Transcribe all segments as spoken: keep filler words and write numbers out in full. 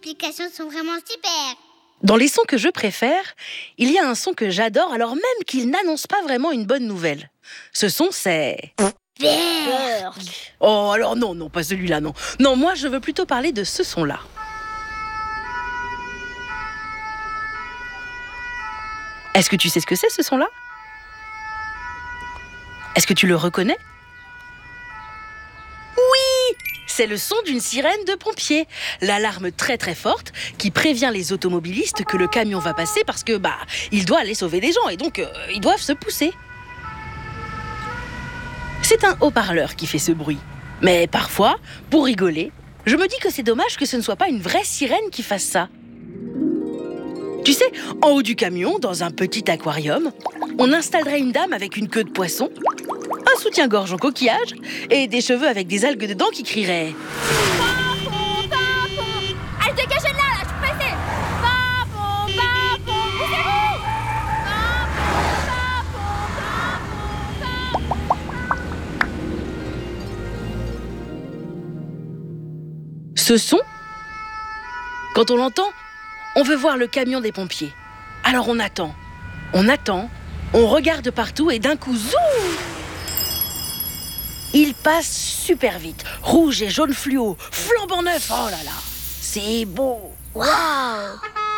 applications sont vraiment super. Dans les sons que je préfère, il y a un son que j'adore alors même qu'il n'annonce pas vraiment une bonne nouvelle. Ce son, c'est... Berk. Oh, alors non, non, pas celui-là, non. Non, moi, je veux plutôt parler de ce son-là. Est-ce que tu sais ce que c'est, ce son-là? Est-ce que tu le reconnais? Oui! C'est le son d'une sirène de pompier. L'alarme très très forte qui prévient les automobilistes que le camion va passer parce que, bah, il doit aller sauver des gens et donc, euh, ils doivent se pousser. C'est un haut-parleur qui fait ce bruit. Mais parfois, pour rigoler, je me dis que c'est dommage que ce ne soit pas une vraie sirène qui fasse ça. Tu sais, en haut du camion, dans un petit aquarium, on installerait une dame avec une queue de poisson, un soutien-gorge en coquillage et des cheveux avec des algues dedans qui crieraient Papon, papon. Allez, dégagez de là, là, je suis pressée. Papon, papon, poussez-vous. Papon, papon, papon, papon. Ce son, quand on l'entend, on veut voir le camion des pompiers. Alors on attend, on attend, on regarde partout et d'un coup, zou! Il passe super vite, rouge et jaune fluo, flambant neuf, oh là là, c'est beau. Waouh!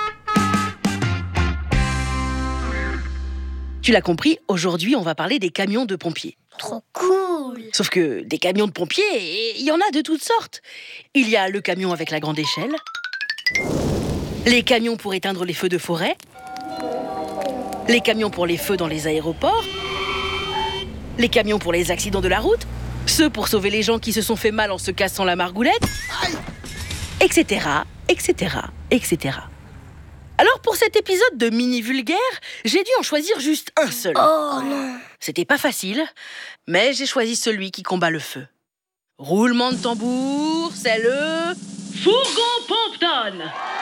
Tu l'as compris, aujourd'hui on va parler des camions de pompiers. Trop cool! Sauf que des camions de pompiers, il y en a de toutes sortes. Il y a le camion avec la grande échelle, les camions pour éteindre les feux de forêt, les camions pour les feux dans les aéroports, les camions pour les accidents de la route, ceux pour sauver les gens qui se sont fait mal en se cassant la margoulette, et cetera, et cetera, et cetera. Alors pour cet épisode de Mini Vulgaire, j'ai dû en choisir juste un seul. Oh non! C'était pas facile, mais j'ai choisi celui qui combat le feu. Roulement de tambour, c'est le fourgon Pompton.